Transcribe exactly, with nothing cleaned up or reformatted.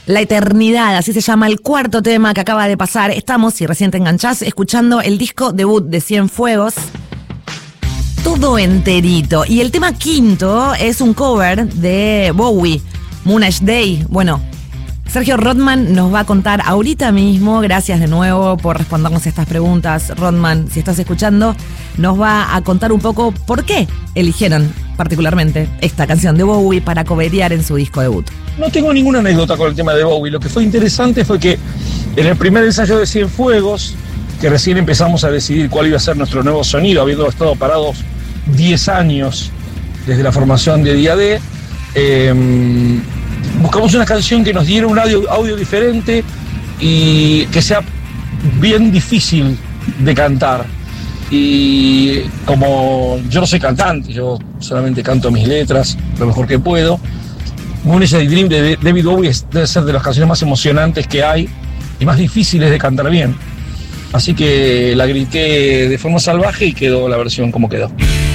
La Eternidad, así se llama el cuarto tema que acaba de pasar. Estamos, si recién te enganchás, escuchando el disco debut de Cienfuegos. Todo enterito. Y el tema quinto es un cover de Bowie, Moonage Day. Bueno, Sergio Rodman nos va a contar ahorita mismo, gracias de nuevo por respondernos estas preguntas. Rodman, si estás escuchando, nos va a contar un poco por qué eligieron particularmente esta canción de Bowie para coverear en su disco debut. No tengo ninguna anécdota con el tema de Bowie. Lo que fue interesante fue que en el primer ensayo de Cienfuegos, que recién empezamos a decidir cuál iba a ser nuestro nuevo sonido, habiendo estado parados diez años desde la formación de Día D, eh, buscamos una canción que nos diera un audio, audio diferente y que sea bien difícil de cantar. Y como yo no soy cantante, yo solamente canto mis letras lo mejor que puedo, Moonage Dream de David Bowie debe ser de las canciones más emocionantes que hay y más difíciles de cantar bien. Así que la grité de forma salvaje y quedó la versión como quedó.